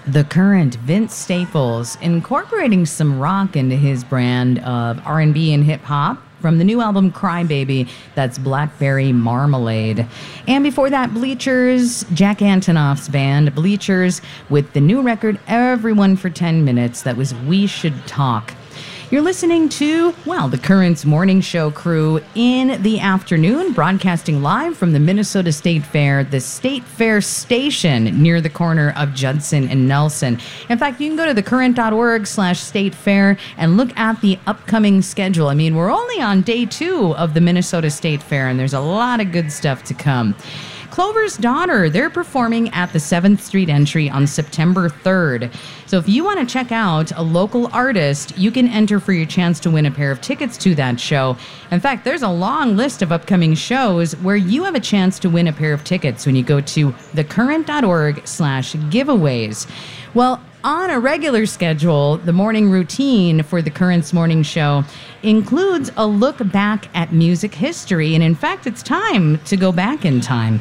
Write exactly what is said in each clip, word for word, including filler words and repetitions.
The Current, Vince Staples, incorporating some rock into his brand of R and B and hip-hop from the new album Crybaby, that's Blackberry Marmalade. And before that, Bleachers, Jack Antonoff's band, Bleachers, with the new record Everyone for ten minutes, that was We Should Talk. You're listening to, well, the Current's morning show crew in the afternoon, broadcasting live from the Minnesota State Fair, the State Fair station near the corner of Judson and Nelson. In fact, you can go to thecurrent.org slash state fair and look at the upcoming schedule. I mean, we're only on day two of the Minnesota State Fair, and there's a lot of good stuff to come. Clover's Daughter, they're performing at the seventh Street Entry on September third. So if you want to check out a local artist, you can enter for your chance to win a pair of tickets to that show. In fact, there's a long list of upcoming shows where you have a chance to win a pair of tickets when you go to thecurrent.org slash giveaways. Well, on a regular schedule, the morning routine for the Current's morning show includes a look back at music history. And in fact, it's time to go back in time.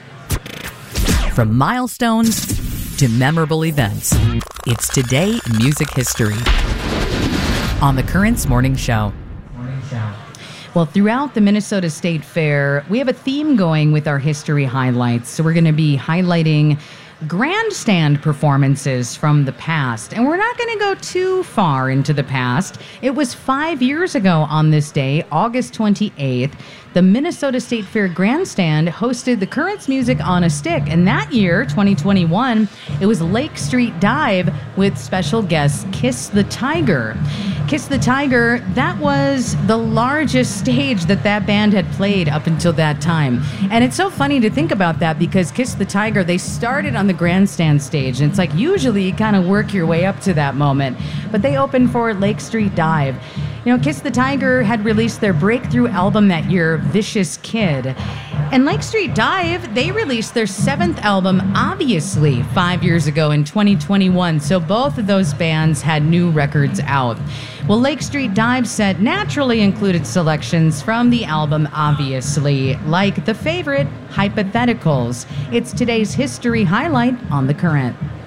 From milestones to memorable events, it's Today in Music History on the Current's Morning Show. Morning Show. Well, throughout the Minnesota State Fair, we have a theme going with our history highlights. So we're going to be highlighting grandstand performances from the past. And we're not going to go too far into the past. It was five years ago on this day, August twenty-eighth, the Minnesota State Fair Grandstand hosted the Current's Music on a Stick. And that year, twenty twenty-one, it was Lake Street Dive with special guest Kiss the Tiger. Kiss the Tiger, that was the largest stage that that band had played up until that time. And it's so funny to think about that because Kiss the Tiger, they started on the grandstand stage. And it's like usually you kind of work your way up to that moment. But they opened for Lake Street Dive. You know, Kiss the Tiger had released their breakthrough album that year, Vicious Kid. And Lake Street Dive, they released their seventh album, Obviously, five years ago in twenty twenty-one. So both of those bands had new records out. Well, Lake Street Dive set naturally included selections from the album Obviously, like the favorite, Hypotheticals. It's today's history highlight on The Current.